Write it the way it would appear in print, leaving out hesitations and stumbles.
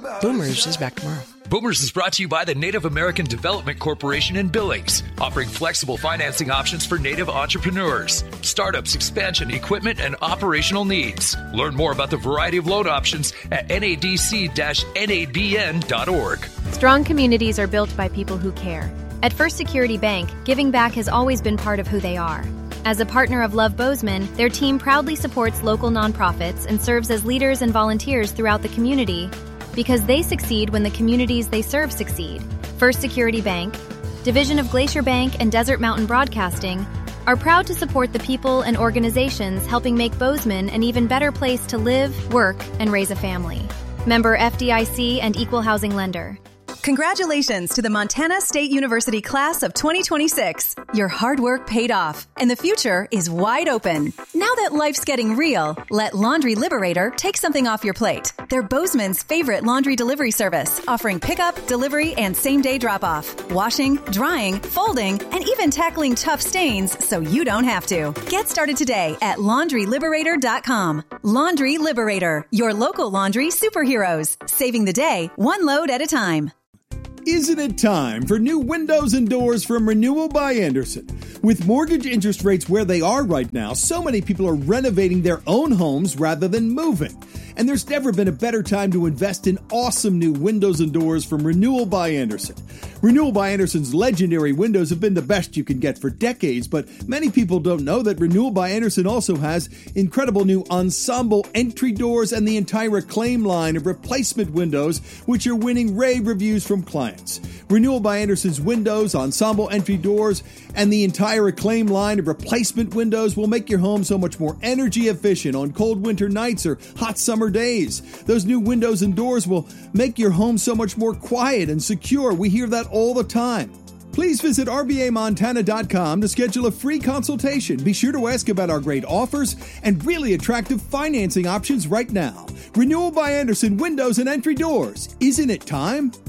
Boomers is back tomorrow. Boomers is brought to you by the Native American Development Corporation in Billings, offering flexible financing options for Native entrepreneurs, startups, expansion, equipment, and operational needs. Learn more about the variety of loan options at nadc-nabn.org. Strong communities are built by people who care. At First Security Bank, giving back has always been part of who they are. As a partner of Love Bozeman, their team proudly supports local nonprofits and serves as leaders and volunteers throughout the community because they succeed when the communities they serve succeed. First Security Bank, Division of Glacier Bank and Desert Mountain Broadcasting, are proud to support the people and organizations helping make Bozeman an even better place to live, work, and raise a family. Member FDIC and Equal Housing Lender. Congratulations to the Montana State University class of 2026. Your hard work paid off, and the future is wide open. Now that life's getting real, let Laundry Liberator take something off your plate. They're Bozeman's favorite laundry delivery service, offering pickup, delivery, and same-day drop-off. Washing, drying, folding, and even tackling tough stains so you don't have to. Get started today at LaundryLiberator.com. Laundry Liberator, your local laundry superheroes. Saving the day, one load at a time. Isn't it time for new windows and doors from Renewal by Andersen? With mortgage interest rates where they are right now, so many people are renovating their own homes rather than moving. And there's never been a better time to invest in awesome new windows and doors from Renewal by Andersen. Renewal by Andersen's legendary windows have been the best you can get for decades, but many people don't know that Renewal by Andersen also has incredible new ensemble entry doors and the entire Acclaim line of replacement windows, which are winning rave reviews from clients. Renewal by Andersen's windows, ensemble entry doors, and the entire Acclaim line of replacement windows will make your home so much more energy efficient on cold winter nights or hot summer days. Those new windows and doors will make your home so much more quiet and secure. We hear that all the time. Please visit rbamontana.com to schedule a free consultation. Be sure to ask about our great offers and really attractive financing options right now. Renewal by Andersen Windows and Entry Doors. Isn't it time?